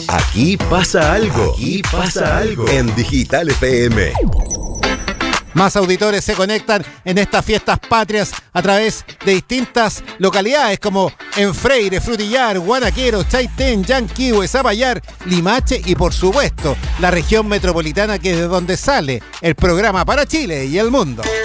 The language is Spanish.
Aquí pasa algo. Aquí pasa algo. En Digital FM. Más auditores se conectan en estas fiestas patrias a través de distintas localidades como en Freire, Frutillar, Guanaquero, Chaitén, Yanquihue, Zapallar, Limache y por supuesto la región metropolitana, que es de donde sale el programa para Chile y el mundo.